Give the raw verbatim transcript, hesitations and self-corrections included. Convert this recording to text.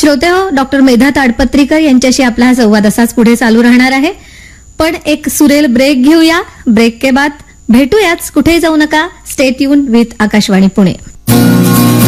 श्रोते हो, डॉक्टर मेधा ताडपत्रीकर यांच्याशी आपला हा संवाद असाच पुढे चालू राहणार आहे. पण एक सुरेल ब्रेक घेऊया. ब्रेक के बाद भेटूयाच. कुठेही जाऊ नका. Stay tune with Akashvani Pune.